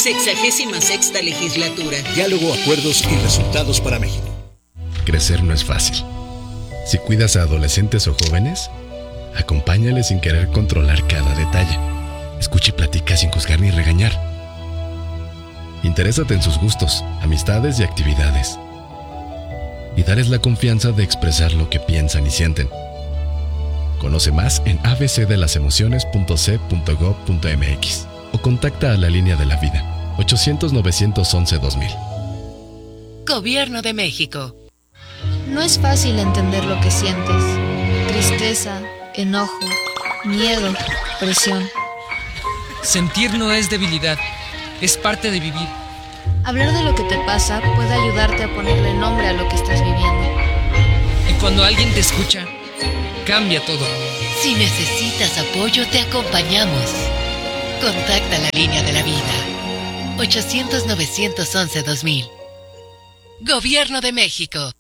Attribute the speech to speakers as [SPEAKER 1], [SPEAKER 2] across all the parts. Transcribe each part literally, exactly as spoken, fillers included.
[SPEAKER 1] Sexagésima sexta legislatura.
[SPEAKER 2] Diálogo, acuerdos y resultados para México.
[SPEAKER 3] Crecer no es fácil. Si cuidas a adolescentes o jóvenes, acompáñales sin querer controlar cada detalle. Escucha y platica sin juzgar ni regañar. Interésate en sus gustos, amistades y actividades. Y darles la confianza de expresar lo que piensan y sienten. Conoce más en a b c de las emociones punto c punto gob punto m x o contacta a la línea de la vida ochocientos, novecientos once, dos mil.
[SPEAKER 4] Gobierno de México.
[SPEAKER 5] No es fácil entender lo que sientes. Tristeza, enojo, miedo, presión.
[SPEAKER 6] Sentir no es debilidad, es parte de vivir.
[SPEAKER 5] Hablar de lo que te pasa puede ayudarte a ponerle nombre a lo que estás viviendo.
[SPEAKER 6] Y cuando alguien te escucha, cambia todo.
[SPEAKER 4] Si necesitas apoyo, te acompañamos. Contacta la línea de la vida. ochocientos, novecientos once, dos mil. Gobierno de México.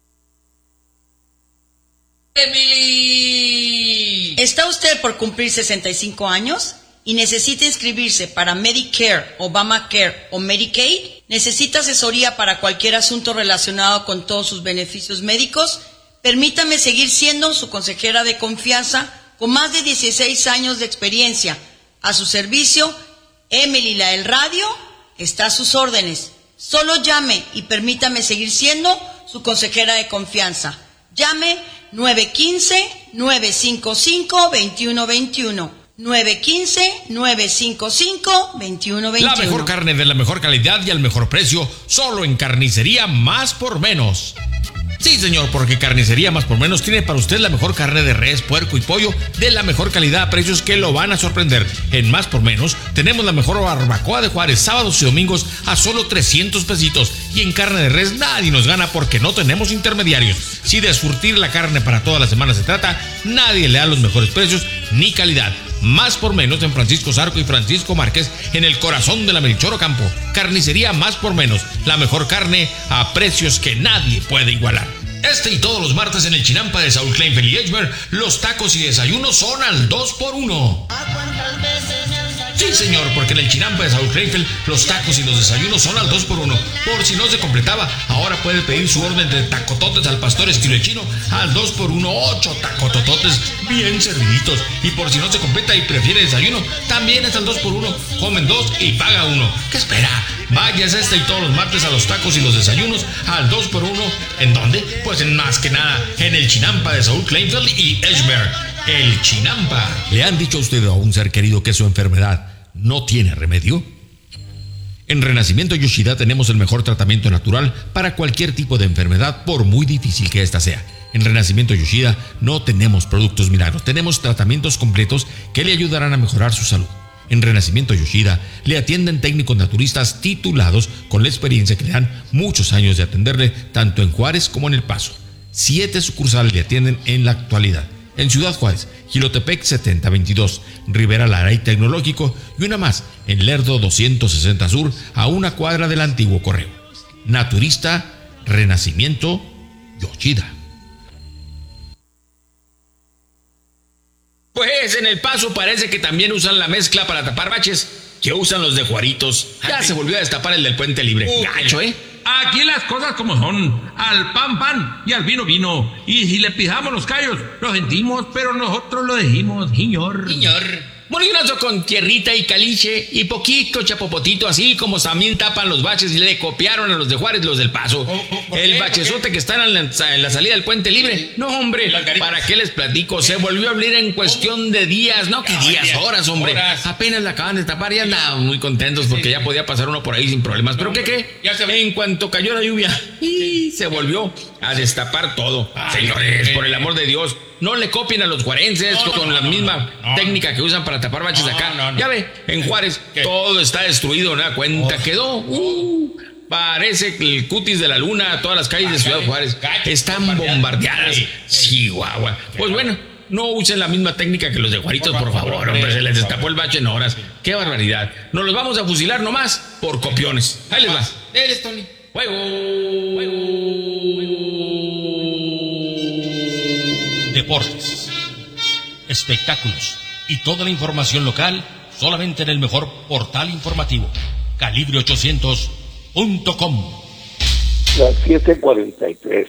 [SPEAKER 7] Emily. ¿Está usted por cumplir sesenta y cinco años y necesita inscribirse para Medicare, Obamacare o Medicaid? ¿Necesita asesoría para cualquier asunto relacionado con todos sus beneficios médicos? Permítame seguir siendo su consejera de confianza con más de dieciséis años de experiencia. A su servicio, Emily la del radio está a sus órdenes. Solo llame y permítame seguir siendo su consejera de confianza. Llame nueve uno cinco, nueve cinco cinco, dos uno dos uno. nueve uno cinco, nueve cinco cinco, dos uno dos uno.
[SPEAKER 8] La mejor carne de la mejor calidad y al mejor precio, solo en Carnicería Más por Menos. Sí, señor, porque Carnicería Más por Menos tiene para usted la mejor carne de res, puerco y pollo de la mejor calidad a precios que lo van a sorprender. En Más por Menos tenemos la mejor barbacoa de Juárez, sábados y domingos a solo trescientos pesitos. Y en carne de res nadie nos gana porque no tenemos intermediarios. Si de surtir la carne para toda la semana se trata, nadie le da los mejores precios ni calidad. Más por Menos en Francisco Zarco y Francisco Márquez, en el corazón de la Melchor Ocampo. Carnicería Más por Menos, la mejor carne a precios que nadie puede igualar. Este y todos los martes en el Chinampa de Saúl Kleinfeld y Edgemer, los tacos y desayunos son al dos por uno. Sí, señor, porque en el Chinampa de Saúl Kleinfeld, los tacos y los desayunos son al dos por uno. Por si no se completaba, ahora puede pedir su orden de tacototes al pastor estilo chino al dos por uno, ocho tacotototes bien serviditos. Y por si no se completa y prefiere desayuno, también es al dos por uno. Comen dos y paga uno. ¿Qué espera? Vayas este y todos los martes a los tacos y los desayunos al dos por uno. ¿En dónde? Pues en más que nada, en el Chinampa de Saúl Kleinfeld y Edgemer. El Chinampa. ¿Le han dicho a usted a un ser querido que su enfermedad no tiene remedio? En Renacimiento Yoshida tenemos el mejor tratamiento natural para cualquier tipo de enfermedad, por muy difícil que ésta sea. En Renacimiento Yoshida no tenemos productos milagros, tenemos tratamientos completos que le ayudarán a mejorar su salud. En Renacimiento Yoshida le atienden técnicos naturistas titulados con la experiencia que le dan muchos años de atenderle tanto en Juárez como en El Paso. Siete sucursales le atienden en la actualidad. En Ciudad Juárez, Jilotepec setenta veintidós, Rivera Lara y Tecnológico, y una más en Lerdo doscientos sesenta Sur, a una cuadra del antiguo correo. Naturista Renacimiento Yoshida. Pues en El Paso parece que también usan la mezcla para tapar baches que usan los de Juaritos. Ya se volvió a destapar el del Puente Libre. Uh, Gacho, ¿eh?
[SPEAKER 9] Aquí las cosas como son, al pan pan y al vino vino. Y si le pijamos los callos, lo sentimos, pero nosotros lo dijimos, señor.
[SPEAKER 8] Señor. Molinoso con tierrita y caliche y poquito chapopotito, así como también tapan los baches y le copiaron a los de Juárez los del Paso. Oh, oh, el qué? bachezote que está en la, en la salida del Puente Libre. No, hombre, ¿para qué les platico? Se volvió a abrir en cuestión de días, no, que días, horas, hombre. Horas. Apenas la acaban de tapar y andaban muy contentos porque ya podía pasar uno por ahí sin problemas. ¿Pero qué qué? En cuanto cayó la lluvia, y se volvió a destapar todo. Señores, por el amor de Dios, no le copien a los juarenses no, con no, la no, misma no, no. técnica que usan para tapar baches no, acá. No, no. Ya ve, en Juárez ¿Qué? todo está destruido, ¿no? Cuenta oh. quedó. Uh, parece el cutis de la luna, todas las calles de Ciudad Juárez están bombardeadas. Chihuahua. Pues bueno, no usen la misma técnica que los de Juaritos, por favor, hombre. Se les destapó el bache en horas. Qué barbaridad. Nos los vamos a fusilar nomás por copiones. Ahí les va. Eres Tony. Juego.
[SPEAKER 10] Deportes, espectáculos y toda la información local solamente en el mejor portal informativo, calibre ochocientos punto com.
[SPEAKER 11] Las siete cuarenta y tres.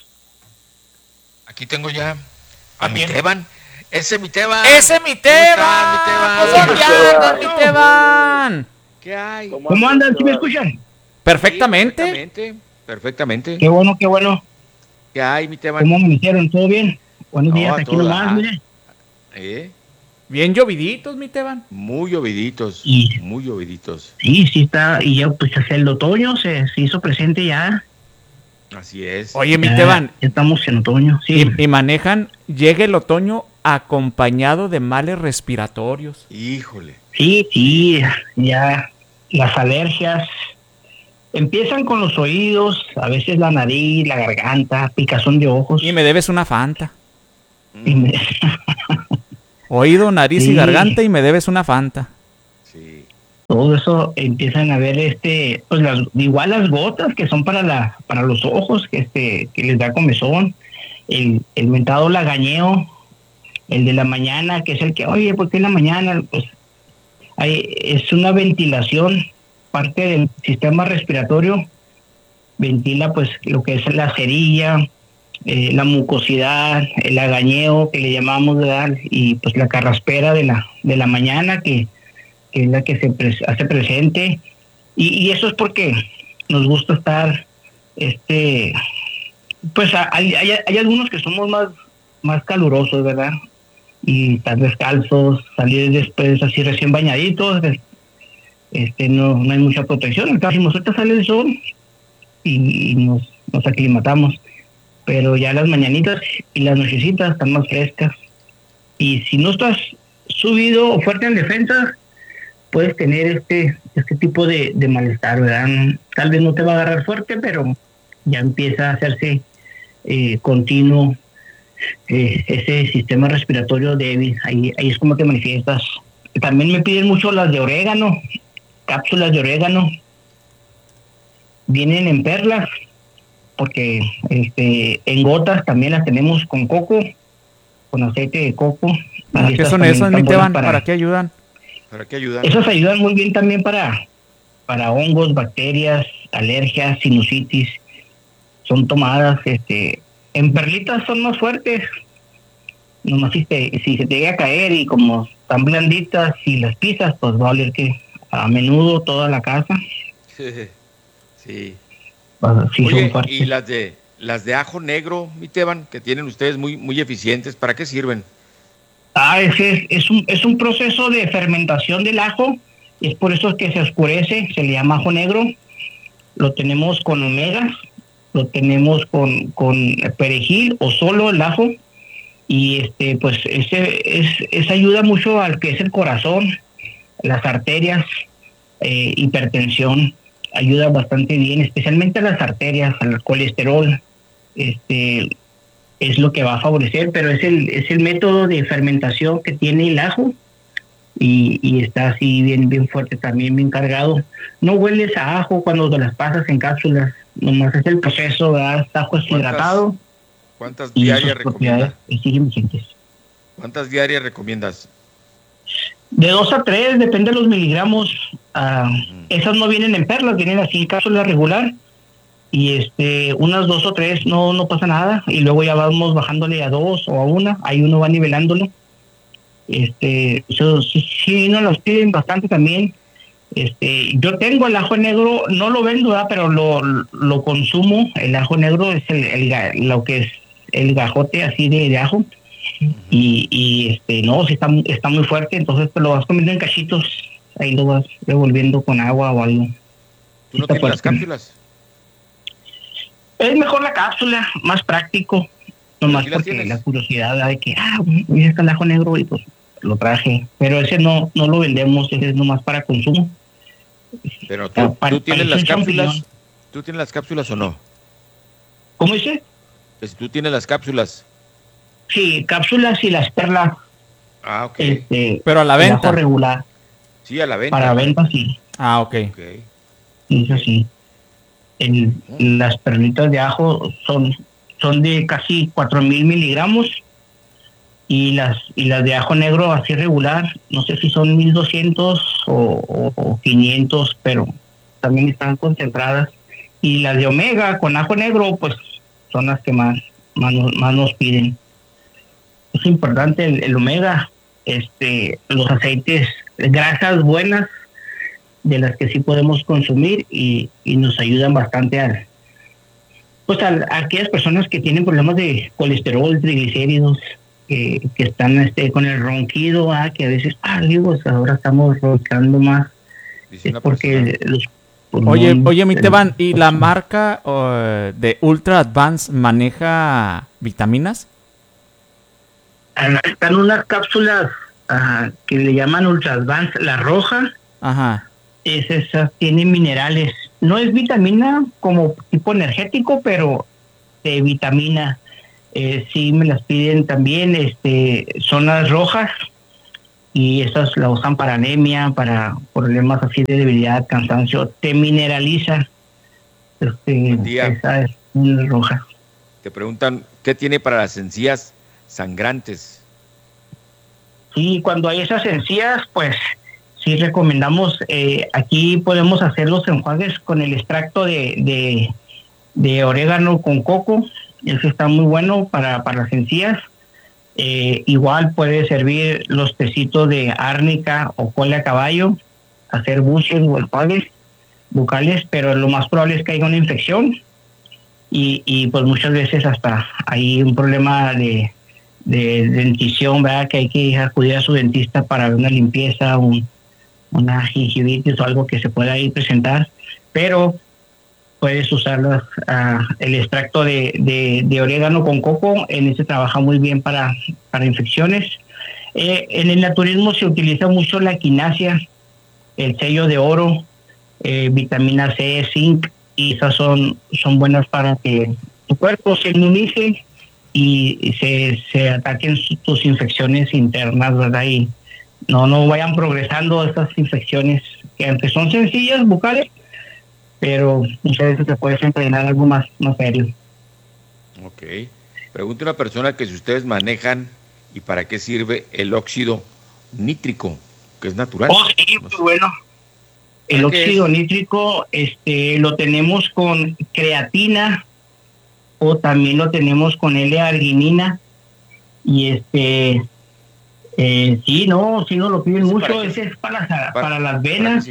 [SPEAKER 12] Aquí tengo ya a mi Teban. Ese mi Teban.
[SPEAKER 13] ¡Ese mi Teban! ¿Cómo andas, mi Teban?
[SPEAKER 12] ¿Qué hay?
[SPEAKER 14] ¿Cómo andan? ¿Sí me escuchan?
[SPEAKER 13] Perfectamente.
[SPEAKER 12] Sí, perfectamente. Perfectamente.
[SPEAKER 14] Qué bueno, qué bueno.
[SPEAKER 12] ¿Qué hay, mi Teban?
[SPEAKER 14] ¿Cómo me hicieron? ¿Todo bien? Buenos
[SPEAKER 12] No,
[SPEAKER 14] días, aquí
[SPEAKER 12] todo
[SPEAKER 14] nomás,
[SPEAKER 12] da.
[SPEAKER 14] mire.
[SPEAKER 12] ¿Eh?
[SPEAKER 13] Bien lloviditos, mi Teban.
[SPEAKER 12] Muy lloviditos.
[SPEAKER 14] Y-
[SPEAKER 12] Muy lloviditos.
[SPEAKER 14] Sí, sí está, y ya pues el otoño se, se hizo presente ya.
[SPEAKER 12] Así es.
[SPEAKER 13] Oye, mi
[SPEAKER 14] Ya-
[SPEAKER 13] Teban.
[SPEAKER 14] ya estamos en otoño, sí.
[SPEAKER 13] Y, y manejan, llega el otoño acompañado de males respiratorios.
[SPEAKER 12] Híjole.
[SPEAKER 14] Sí, sí, ya las alergias empiezan con los oídos, a veces la nariz, la garganta, picazón de ojos.
[SPEAKER 13] Y me debes una Fanta.
[SPEAKER 14] Y me-
[SPEAKER 13] Oído, nariz y
[SPEAKER 14] Sí.
[SPEAKER 13] garganta y me debes una Fanta.
[SPEAKER 12] Sí.
[SPEAKER 14] todo eso empiezan a ver este, pues las, igual las gotas que son para la, para los ojos, que este, que les da comezón, el, el mentado lagañeo, el de la mañana, que es el que, oye, ¿por qué en la mañana? Pues hay, es una ventilación, parte del sistema respiratorio, ventila pues lo que es la cerilla, eh, la mucosidad, el lagañeo que le llamamos, ¿verdad? Y pues la carraspera de la, de la mañana que que es la que se pres- hace presente, y, y eso es porque nos gusta estar, este, pues a- hay, hay, hay algunos que somos más, más calurosos, ¿verdad? Y estar descalzos, salir después así recién bañaditos, des- este, no, no hay mucha protección, entonces ahorita sale el sol y, y nos, nos aclimatamos, pero ya las mañanitas y las nochecitas están más frescas, y si no estás subido o fuerte en defensa, puedes tener este este tipo de, de malestar, ¿verdad? Tal vez no te va a agarrar fuerte, pero ya empieza a hacerse eh, continuo eh, ese sistema respiratorio débil. Ahí, ahí es como te manifiestas. También me piden mucho las de orégano, cápsulas de orégano. Vienen en perlas, porque este en gotas también las tenemos con coco, con aceite de coco.
[SPEAKER 13] ¿Para
[SPEAKER 14] Y
[SPEAKER 13] qué
[SPEAKER 14] estas
[SPEAKER 13] son
[SPEAKER 14] también
[SPEAKER 13] esas,
[SPEAKER 14] están
[SPEAKER 13] mi
[SPEAKER 14] buenas
[SPEAKER 13] Teban? ¿Para qué ayudan?
[SPEAKER 12] ¿Para qué ayudan?
[SPEAKER 14] Esas ayudan muy bien también para, para hongos, bacterias, alergias, sinusitis. Son tomadas, este, en perlitas son más fuertes. Nomás si, te, si se te llega a caer y como están blanditas, si las pisas, pues va a oler que a menudo toda la casa.
[SPEAKER 12] Sí.
[SPEAKER 14] Pues, sí
[SPEAKER 12] Oye,
[SPEAKER 14] son fuertes.
[SPEAKER 12] y las de las de ajo negro, mi Teban, que tienen ustedes muy muy eficientes, ¿para qué sirven?
[SPEAKER 14] Ah, ese es, es, un, es un proceso de fermentación del ajo, y es por eso que se oscurece, se le llama ajo negro. Lo tenemos con omegas, lo tenemos con, con perejil o solo el ajo, y este pues ese es, esa ayuda mucho al que es el corazón, las arterias, eh, hipertensión, ayuda bastante bien, especialmente a las arterias, al colesterol, este es lo que va a favorecer, pero es el es el método de fermentación que tiene el ajo, y, y está así bien bien fuerte también, bien cargado. No hueles a ajo cuando te las pasas en cápsulas, nomás es el proceso, ¿verdad? Está ajo deshidratado.
[SPEAKER 12] ¿Cuántas
[SPEAKER 14] Y
[SPEAKER 12] diarias
[SPEAKER 14] sus propiedades
[SPEAKER 12] recomiendas?
[SPEAKER 14] siguen vigentes.
[SPEAKER 12] ¿Cuántas diarias recomiendas?
[SPEAKER 14] De dos a tres, depende de los miligramos. Ah, esas no vienen en perlas, vienen así en cápsula regular. Y este, unas dos o tres no, no pasa nada. Y luego ya vamos bajándole a dos o a una. Ahí uno va nivelándolo. Este, eso sí, sí nos los piden bastante también. Este, yo tengo el ajo negro, no lo vendo, ¿verdad? Pero lo, lo consumo. El ajo negro es el, el ga- lo que es el gajote así de, de ajo. Y, y este, no, sí está, mu- está muy fuerte, entonces te lo vas comiendo en cachitos. Ahí lo vas revolviendo con agua o algo.
[SPEAKER 12] ¿Tú no
[SPEAKER 14] Está
[SPEAKER 12] tienes las
[SPEAKER 14] fuerte.
[SPEAKER 12] cápsulas?
[SPEAKER 14] Es mejor la cápsula, más práctico. Nomás
[SPEAKER 12] ¿Sí las
[SPEAKER 14] porque
[SPEAKER 12] tienes?
[SPEAKER 14] la curiosidad de que, ah, mira, está el ajo negro, y pues lo traje. Pero ese no no lo vendemos, ese es nomás para consumo.
[SPEAKER 12] Pero
[SPEAKER 14] Ah,
[SPEAKER 12] tú,
[SPEAKER 14] pa-
[SPEAKER 12] ¿tú tienes
[SPEAKER 14] parece
[SPEAKER 12] las
[SPEAKER 14] un
[SPEAKER 12] cápsulas.
[SPEAKER 14] champiñón.
[SPEAKER 12] ¿Tú tienes las cápsulas o no?
[SPEAKER 14] ¿Cómo dice?
[SPEAKER 12] Pues tú tienes las cápsulas.
[SPEAKER 14] Sí, cápsulas y las perlas.
[SPEAKER 12] Ah, ok.
[SPEAKER 14] Este,
[SPEAKER 13] Pero a la
[SPEAKER 14] el
[SPEAKER 13] venta.
[SPEAKER 14] ajo regular.
[SPEAKER 12] Sí, a la venta.
[SPEAKER 14] Para venta, sí.
[SPEAKER 13] Ah, ok.
[SPEAKER 12] Ok.
[SPEAKER 14] Eso sí. El, las perlitas de ajo son, son de casi cuatro mil miligramos. y las y las de ajo negro así regular, no sé si son mil doscientos o, o, o quinientos, pero también están concentradas. Y las de omega con ajo negro, pues son las que más, más, más nos piden. Es importante el, el omega, este, los aceites, grasas buenas, de las que sí podemos consumir y, y nos ayudan bastante a, pues a, a aquellas personas que tienen problemas de colesterol, triglicéridos, que, que están este con el ronquido, ah, que a veces, ah, digo, ahora estamos roncando más. Es porque los
[SPEAKER 13] Oye, oye, mi Teban, ¿y la marca uh, de Ultra Advance maneja vitaminas?
[SPEAKER 14] Están unas cápsulas uh, que le llaman Ultra Advance, la roja.
[SPEAKER 13] Ajá.
[SPEAKER 14] Es esa, tiene minerales. No es vitamina como tipo energético, pero de vitamina. Eh, sí me las piden también. Este, son las rojas y esas la usan para anemia, para problemas así de debilidad, cansancio. Te mineraliza. Este, esa es una roja.
[SPEAKER 12] Te preguntan, ¿qué tiene para las encías sangrantes?
[SPEAKER 14] Sí, cuando hay esas encías, pues sí recomendamos, eh, aquí podemos hacer los enjuagues con el extracto de, de, de orégano con coco. Eso está muy bueno para, para las encías. Eh, igual puede servir los tecitos de árnica o cola de caballo, hacer buches o enjuagues bucales, pero lo más probable es que haya una infección y, y pues muchas veces hasta hay un problema de, de dentición, ¿verdad? Que hay que acudir a su dentista para una limpieza, un, una gingivitis o algo que se pueda ahí presentar, pero puedes usar uh, el extracto de, de, de orégano con coco. En ese trabaja muy bien para, para infecciones. Eh, en el naturismo se utiliza mucho la quinasia, el sello de oro, eh, vitamina C, zinc, y esas son, son buenas para que tu cuerpo se inmunice y se, se ataquen tus infecciones internas, ¿verdad? Y no, no vayan progresando estas infecciones que aunque son sencillas, bucales, pero muchas veces se puede desencadenar algo más, más serio.
[SPEAKER 12] Ok. Pregunta una persona que si ustedes manejan y para qué sirve el óxido nítrico, que es natural.
[SPEAKER 14] Oh, sí, muy bueno. El óxido nítrico este, lo tenemos con creatina o también lo tenemos con L-arginina y este eh, sí, no, sí nos lo piden mucho. Ese es para las, para, para las venas.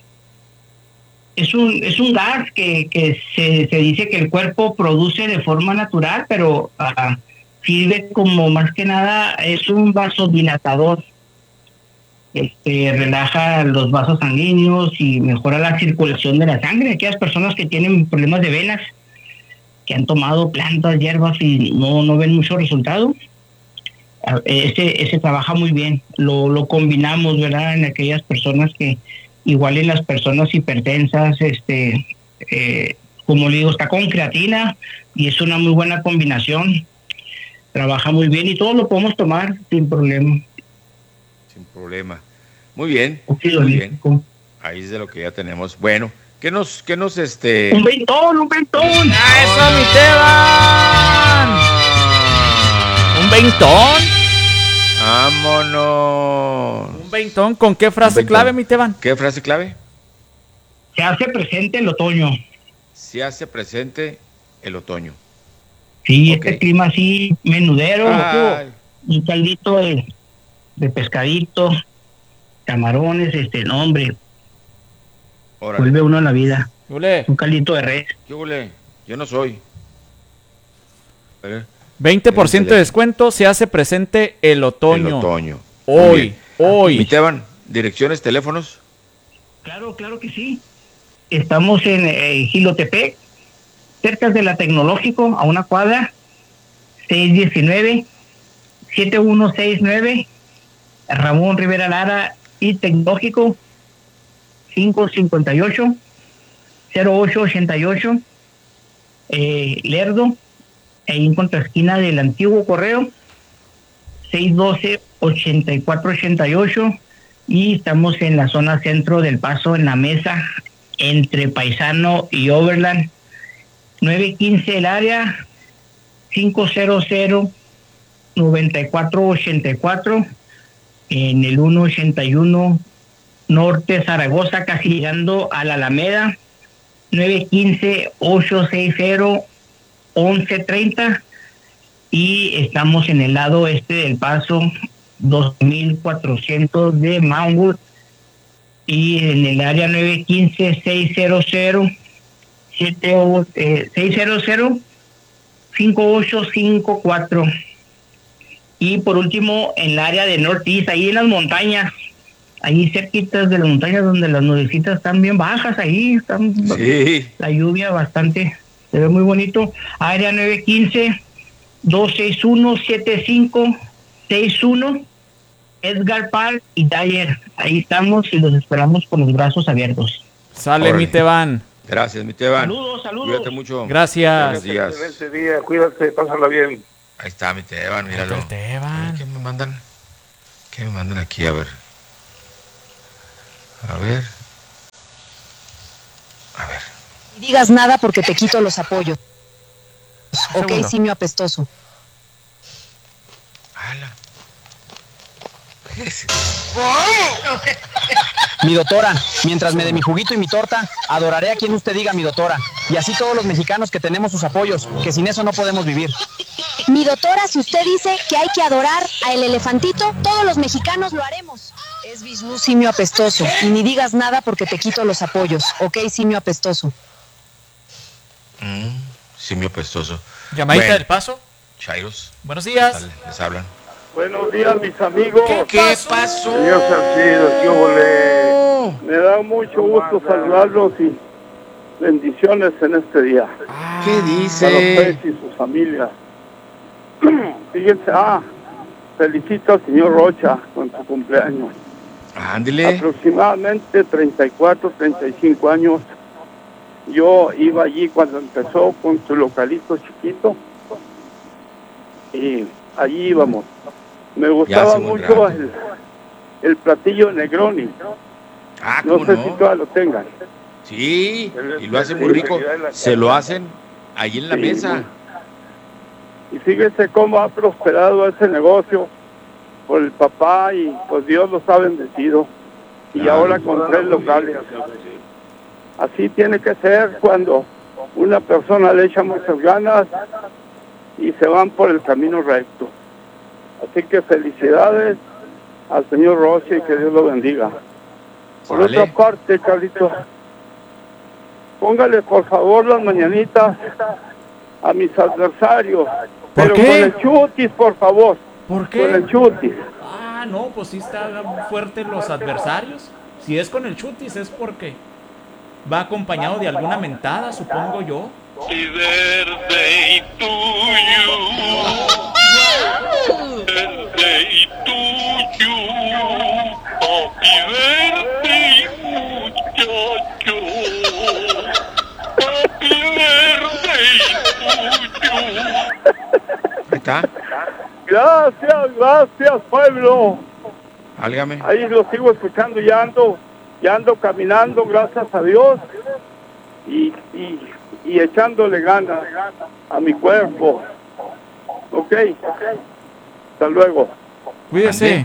[SPEAKER 14] Es un, es un gas que, que se, se dice que el cuerpo produce de forma natural, pero uh, sirve como más que nada, es un vasodilatador. Este, relaja los vasos sanguíneos y mejora la circulación de la sangre. Aquellas personas que tienen problemas de venas, que han tomado plantas, hierbas y no, no ven mucho resultado, ese, ese trabaja muy bien. Lo, lo combinamos, ¿verdad? En aquellas personas que igual en las personas hipertensas, este, eh, como le digo, está con creatina y es una muy buena combinación. Trabaja muy bien y todo lo podemos tomar sin problema.
[SPEAKER 12] Sin problema. Muy bien.
[SPEAKER 14] Okay,
[SPEAKER 12] muy bien. Ahí es de lo que ya tenemos. Bueno, ¿qué nos, qué nos este?
[SPEAKER 14] Un veintón, un veintón.
[SPEAKER 13] ¡Eso, mi Teban! ¿Un veintón?
[SPEAKER 12] ¡Vámonos!
[SPEAKER 13] ¿Un veintón? ¿Con qué frase clave, mi Teban?
[SPEAKER 12] ¿Qué frase clave?
[SPEAKER 14] Se hace presente el otoño.
[SPEAKER 12] Se hace presente el otoño.
[SPEAKER 14] Sí,
[SPEAKER 12] okay.
[SPEAKER 14] Este clima así, menudero,
[SPEAKER 12] Ay.
[SPEAKER 14] un caldito de, de pescadito, camarones, este, no, hombre.
[SPEAKER 12] Órale.
[SPEAKER 14] Vuelve uno a la vida.
[SPEAKER 13] ¿Ule?
[SPEAKER 14] Un caldito de res.
[SPEAKER 12] ¿Qué hule? Yo no soy. ¿Eh?
[SPEAKER 13] veinte por ciento de descuento, se hace presente el otoño.
[SPEAKER 12] El otoño.
[SPEAKER 13] Hoy, hoy.
[SPEAKER 12] Mi Teban, direcciones, teléfonos.
[SPEAKER 14] Claro, claro que sí. Estamos en eh, Jilotepec, cerca de la Tecnológico, a una cuadra, seis diecinueve, siete uno seis nueve, Ramón Rivera Lara y Tecnológico, cinco cinco ocho, cero ocho ocho ocho, eh, Lerdo, ahí en contraesquina del antiguo correo, seis uno dos, ocho cuatro ocho ocho, y estamos en la zona centro del Paso, en la mesa, entre Paisano y Overland, nueve quince el área, cinco cero cero, noventa y cuatro ochenta y cuatro, en el ciento ochenta y uno Norte Zaragoza, casi llegando a la Alameda, nueve uno cinco, ocho seis cero, once treinta, y estamos en el lado este del Paso, dos mil cuatrocientos de Mountwood, y en el área nueve uno cinco, seis cero cero, siete, eh, seis cero cero, cinco ocho cinco cuatro. Y por último, en el área de Northeast, ahí en las montañas, ahí cerquitas de las montañas donde las nubecitas están bien bajas, ahí están
[SPEAKER 12] Sí.
[SPEAKER 14] la lluvia bastante, se ve muy bonito. Área nueve uno cinco, dos seis uno, siete cinco seis uno, Edgar Park y Dyer. Ahí estamos y los esperamos con los brazos abiertos.
[SPEAKER 13] Sale, mi Teban.
[SPEAKER 12] Gracias, mi Teban.
[SPEAKER 14] Saludos, saludos.
[SPEAKER 12] Cuídate mucho.
[SPEAKER 13] Gracias.
[SPEAKER 12] Buenos días.
[SPEAKER 11] Excelente día, cuídate, pásala bien.
[SPEAKER 12] Ahí está mi Teban, míralo.
[SPEAKER 13] Otro Teban.
[SPEAKER 12] ¿Qué me mandan? ¿Qué me mandan aquí? A ver. A ver. A ver.
[SPEAKER 15] No digas nada porque te quito los apoyos. Ok,
[SPEAKER 13] Segundo.
[SPEAKER 15] simio apestoso.
[SPEAKER 12] ¡Hala!
[SPEAKER 16] Mi doctora, mientras me dé mi juguito y mi torta, adoraré a quien usted diga mi doctora. Y así todos los mexicanos que tenemos sus apoyos, que sin eso no podemos vivir.
[SPEAKER 15] Mi doctora, si usted dice que hay que adorar al elefantito, todos los mexicanos lo haremos. Es Vishnu, simio apestoso. Y ni digas nada porque te quito los apoyos. Ok, simio apestoso.
[SPEAKER 12] Mm, simio apestoso.
[SPEAKER 13] Llamadita
[SPEAKER 12] Bueno,
[SPEAKER 13] del Paso.
[SPEAKER 12] Chairos.
[SPEAKER 13] Buenos días.
[SPEAKER 12] Dale, les hablan.
[SPEAKER 11] Buenos días, mis amigos.
[SPEAKER 12] ¿Qué pasó?
[SPEAKER 11] Señor Salcido, ¿qué ole? Me da mucho gusto saludarlos y bendiciones en este día.
[SPEAKER 12] ¿Qué
[SPEAKER 11] Para
[SPEAKER 12] dice?
[SPEAKER 11] ustedes y sus familias. Fíjense, ah, felicito al señor Rocha con su cumpleaños.
[SPEAKER 12] Ándele.
[SPEAKER 11] Aproximadamente treinta y cuatro, treinta y cinco años. Yo iba allí cuando empezó con su localito chiquito. Y allí íbamos. Me gustaba
[SPEAKER 12] hace buen
[SPEAKER 11] mucho
[SPEAKER 12] rato.
[SPEAKER 11] el, el platillo Negroni.
[SPEAKER 12] Ah,
[SPEAKER 11] No
[SPEAKER 12] ¿cómo
[SPEAKER 11] sé
[SPEAKER 12] no?
[SPEAKER 11] si todavía lo tengan.
[SPEAKER 12] Sí, y lo hacen muy rico. Se lo hacen ahí en la
[SPEAKER 11] Sí,
[SPEAKER 12] mesa.
[SPEAKER 11] Y fíjese cómo ha prosperado ese negocio por el papá y pues Dios los ha bendecido. Y
[SPEAKER 12] Claro.
[SPEAKER 11] ahora con tres locales. Así tiene que ser cuando una persona le echa muchas ganas y se van por el camino recto. Así que felicidades al señor Rossi y que Dios lo bendiga. Por
[SPEAKER 12] Sale.
[SPEAKER 11] otra parte, Carlitos, póngale por favor las mañanitas a mis adversarios.
[SPEAKER 13] ¿Por
[SPEAKER 11] Pero
[SPEAKER 13] qué?
[SPEAKER 11] con el chutis, por favor.
[SPEAKER 13] ¿Por
[SPEAKER 11] Con el chutis.
[SPEAKER 13] Ah, no, pues sí están fuertes los adversarios. Si es con el chutis es porque va acompañado de alguna mentada, supongo yo.
[SPEAKER 17] Y verde y tuyo, verde y tuyo, papi verde y muchacho, papi verde y tuyo.
[SPEAKER 12] Ahí está.
[SPEAKER 11] Gracias, gracias, pueblo.
[SPEAKER 12] Álgame.
[SPEAKER 11] Ahí lo sigo escuchando, ya ando, ya ando caminando, gracias a Dios. Y, y, y echándole ganas a mi cuerpo. Ok. Hasta luego.
[SPEAKER 13] Cuídese.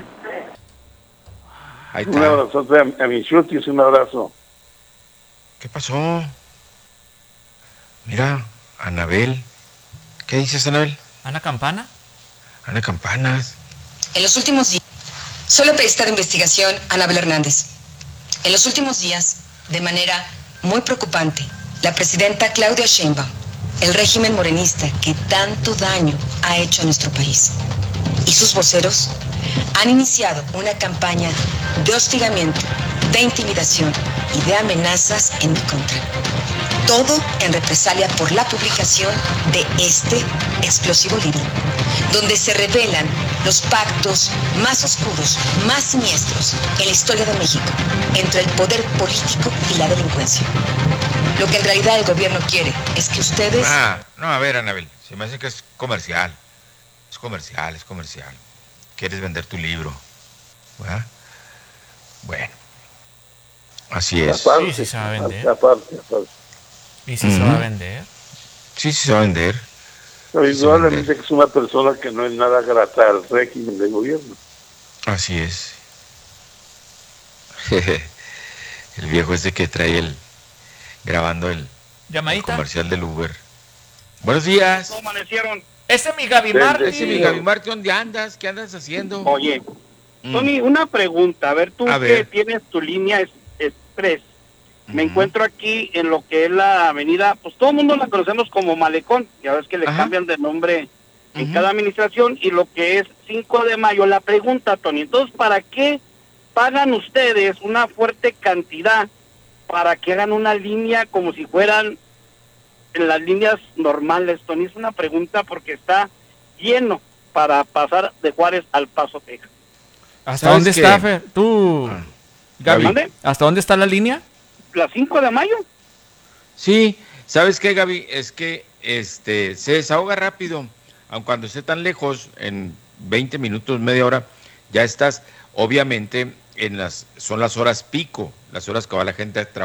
[SPEAKER 12] Ahí
[SPEAKER 11] Un
[SPEAKER 12] está.
[SPEAKER 11] abrazo a, a mi chutis, un abrazo.
[SPEAKER 12] ¿Qué pasó? Mira, Anabel. ¿Qué dices, Anabel?
[SPEAKER 6] ¿Ana Campana?
[SPEAKER 12] Ana Campanas.
[SPEAKER 18] En los últimos días, soy la periodista de investigación Anabel Hernández. En los últimos días, de manera muy preocupante, la presidenta Claudia Sheinbaum, el régimen morenista que tanto daño ha hecho a nuestro país, y sus voceros han iniciado una campaña de hostigamiento, de intimidación y de amenazas en mi contra. Todo en represalia por la publicación de este explosivo libro, donde se revelan los pactos más oscuros, más siniestros en la historia de México entre el poder político y la delincuencia. Lo que en realidad el gobierno quiere es que ustedes...
[SPEAKER 12] Ah, no, a ver, Anabel, se me hace que es comercial. Es comercial, es comercial. Quieres vender tu libro, ¿verdad? Bueno, así es.
[SPEAKER 6] Sí, sí se va a vender.
[SPEAKER 11] Aparte, aparte.
[SPEAKER 6] ¿Y si se va a vender?
[SPEAKER 12] Sí, sí se va a vender.
[SPEAKER 11] Pero indudablemente que es una persona que no es nada grata al régimen de gobierno.
[SPEAKER 12] Así es. El viejo ese que trae el... grabando el, el comercial del Uber. Buenos días.
[SPEAKER 19] ¿Cómo amanecieron?
[SPEAKER 13] Ese es mi Gaby Martí.
[SPEAKER 12] Ese es mi Gaby Martí, ¿dónde andas? ¿Qué andas haciendo?
[SPEAKER 19] Oye,
[SPEAKER 12] Mm.
[SPEAKER 19] Tony, una pregunta. A ver, tú
[SPEAKER 12] A
[SPEAKER 19] que
[SPEAKER 12] ver.
[SPEAKER 19] tienes tu línea es- express. Me encuentro aquí en lo que es la avenida, pues todo el mundo la conocemos como Malecón. Ya ves que le cambian de nombre en cada administración, y lo que es cinco de mayo. La pregunta, Tony, entonces, ¿para qué pagan ustedes una fuerte cantidad para que hagan una línea como si fueran en las líneas normales, Tony? Es una pregunta porque está lleno para pasar de Juárez al Paso, Texas.
[SPEAKER 13] ¿Hasta dónde
[SPEAKER 12] qué?
[SPEAKER 13] está, Fer? Tú, Gaby,
[SPEAKER 19] ¿Mande?
[SPEAKER 13] ¿hasta dónde está la línea?
[SPEAKER 19] ¿La cinco de mayo?
[SPEAKER 12] Sí, ¿sabes qué, Gaby? Es que este se desahoga rápido, aun cuando esté tan lejos, en veinte minutos, media hora, ya estás, obviamente, en las, son las horas pico, las horas que va la gente a trabajar.